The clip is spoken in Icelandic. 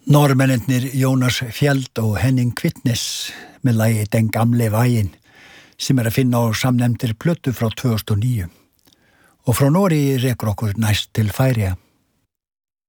Norrmennir Jónas Fjeld og Henning Kvitnes með lagi Den gamle veien sem að finna á samnefndir plötu frá 2009. Og frá Noregi rekur okkur næst til Færeyja.